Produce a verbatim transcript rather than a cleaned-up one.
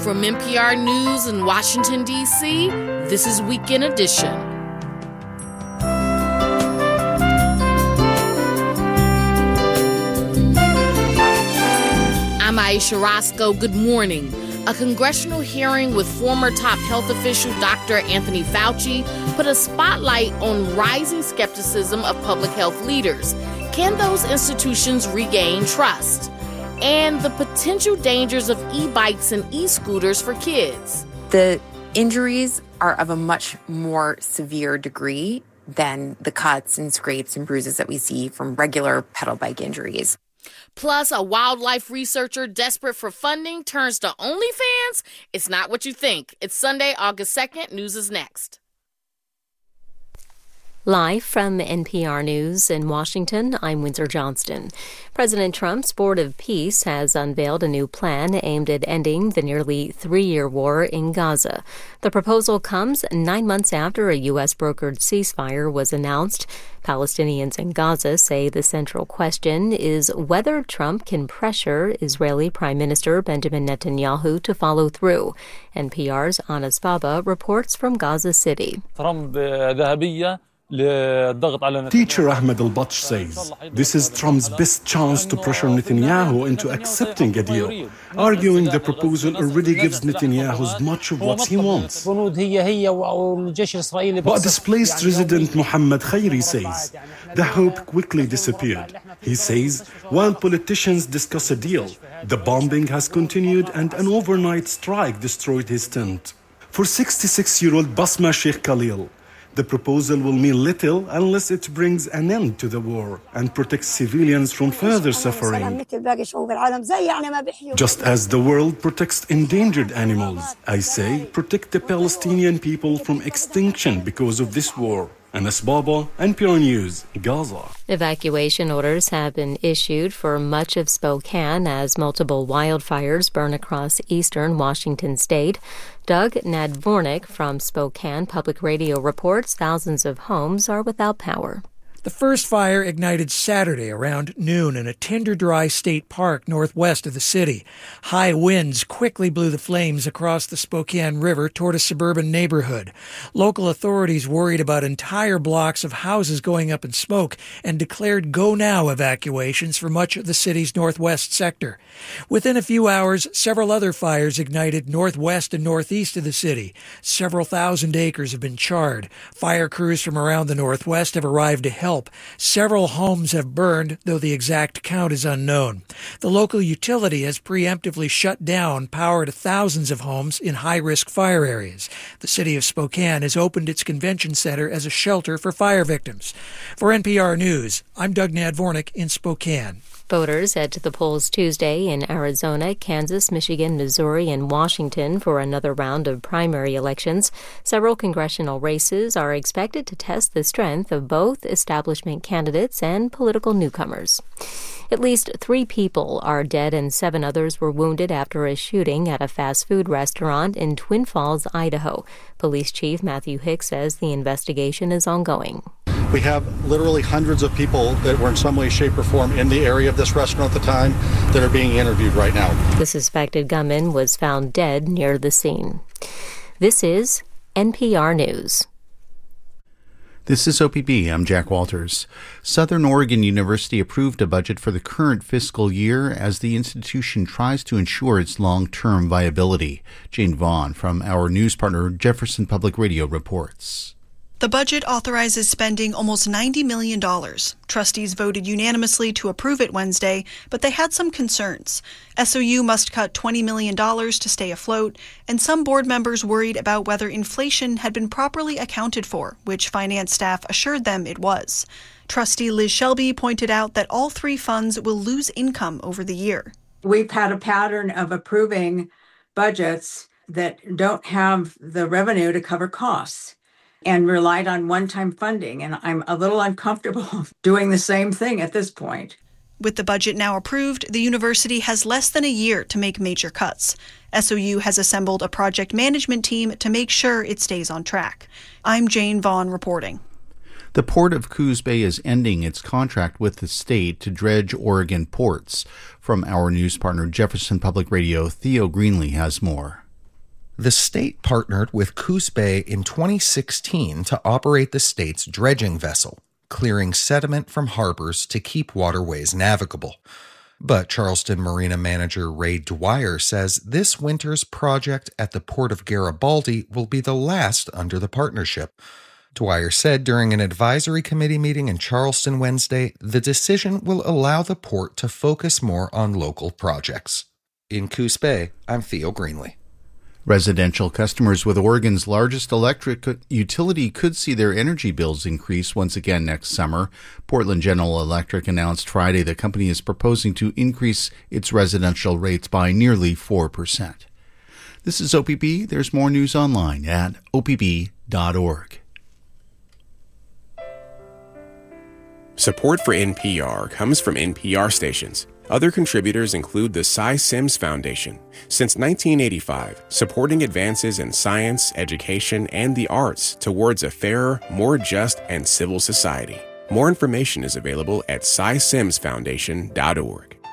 From N P R News in Washington, D C, this is Weekend Edition. I'm Aisha Roscoe. Good morning. A congressional hearing with former top health official Doctor Anthony Fauci put a spotlight on rising skepticism of public health leaders. Can those institutions regain trust? And the potential dangers of e-bikes and e-scooters for kids. The injuries are of a much more severe degree than the cuts and scrapes and bruises that we see from regular pedal bike injuries. Plus, a wildlife researcher desperate for funding turns to OnlyFans? It's not what you think. It's Sunday, August second. News is next. Live from N P R News in Washington, I'm Windsor Johnston. President Trump's Board of Peace has unveiled a new plan aimed at ending the nearly three-year war in Gaza. The proposal comes nine months after a U S brokered ceasefire was announced. Palestinians in Gaza say the central question is whether Trump can pressure Israeli Prime Minister Benjamin Netanyahu to follow through. N P R's Anas Baba reports from Gaza City. Teacher Ahmed al-Batsh says this is Trump's best chance to pressure Netanyahu into accepting a deal, arguing the proposal already gives Netanyahu much of what he wants. But displaced resident Mohammed Khairi says the hope quickly disappeared. He says while politicians discuss a deal, the bombing has continued and an overnight strike destroyed his tent. For sixty-six-year-old Basma Sheikh Khalil, the proposal will mean little unless it brings an end to the war and protects civilians from further suffering. Just as the world protects endangered animals, I say protect the Palestinian people from extinction because of this war. Anas Baba, N P R News, Gaza. Evacuation orders have been issued for much of Spokane as multiple wildfires burn across eastern Washington state. Doug Nadvornik from Spokane Public Radio reports thousands of homes are without power. The first fire ignited Saturday around noon in a tinder-dry state park northwest of the city. High winds quickly blew the flames across the Spokane River toward a suburban neighborhood. Local authorities worried about entire blocks of houses going up in smoke and declared go-now evacuations for much of the city's northwest sector. Within a few hours, several other fires ignited northwest and northeast of the city. Several thousand acres have been charred. Fire crews from around the northwest have arrived to help. Several homes have burned, though the exact count is unknown. The local utility has preemptively shut down power to thousands of homes in high-risk fire areas. The city of Spokane has opened its convention center as a shelter for fire victims. For N P R News, I'm Doug Nadvornik in Spokane. Voters head to the polls Tuesday in Arizona, Kansas, Michigan, Missouri, and Washington for another round of primary elections. Several congressional races are expected to test the strength of both establishment candidates and political newcomers. At least three people are dead and seven others were wounded after a shooting at a fast food restaurant in Twin Falls, Idaho. Police Chief Matthew Hicks says the investigation is ongoing. We have literally hundreds of people that were in some way, shape, or form in the area of this restaurant at the time that are being interviewed right now. The suspected gunman was found dead near the scene. This is N P R News. This is O P B. I'm Jack Walters. Southern Oregon University approved a budget for the current fiscal year as the institution tries to ensure its long-term viability. Jane Vaughn from our news partner Jefferson Public Radio reports. The budget authorizes spending almost ninety million dollars. Trustees voted unanimously to approve it Wednesday, but they had some concerns. S O U must cut twenty million dollars to stay afloat, and some board members worried about whether inflation had been properly accounted for, which finance staff assured them it was. Trustee Liz Shelby pointed out that all three funds will lose income over the year. We've had a pattern of approving budgets that don't have the revenue to cover costs and relied on one-time funding, and I'm a little uncomfortable doing the same thing at this point. With the budget now approved, the university has less than a year to make major cuts. S O U has assembled a project management team to make sure it stays on track. I'm Jane Vaughn reporting. The Port of Coos Bay is ending its contract with the state to dredge Oregon ports. From our news partner Jefferson Public Radio, Theo Greenlee has more. The state partnered with Coos Bay in twenty sixteen to operate the state's dredging vessel, clearing sediment from harbors to keep waterways navigable. But Charleston Marina manager Ray Dwyer says this winter's project at the Port of Garibaldi will be the last under the partnership. Dwyer said during an advisory committee meeting in Charleston Wednesday, the decision will allow the port to focus more on local projects. In Coos Bay, I'm Theo Greenlee. Residential customers with Oregon's largest electric utility could see their energy bills increase once again next summer. Portland General Electric announced Friday the company is proposing to increase its residential rates by nearly four percent. This is O P B. There's more news online at O P B dot org. Support for N P R comes from N P R stations. Other contributors include the Cy Sims Foundation. Since nineteen eighty-five, supporting advances in science, education, and the arts towards a fairer, more just, and civil society. More information is available at cy sims foundation dot org.